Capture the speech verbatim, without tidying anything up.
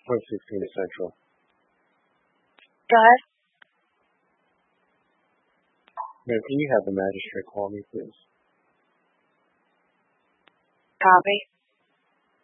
one sixteen Central. Go ahead. Ma'am, can you have the magistrate call me, please? Copy.